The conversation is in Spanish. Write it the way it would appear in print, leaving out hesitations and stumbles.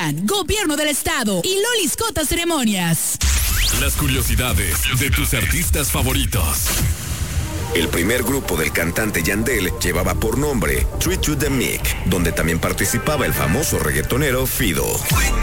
Patrocinan Gobierno del Estado y Lolis Cotas Ceremonias. Las curiosidades de tus artistas favoritos. El primer grupo del cantante Yandel llevaba por nombre Treat You the Mic, donde también participaba el famoso reggaetonero Fido.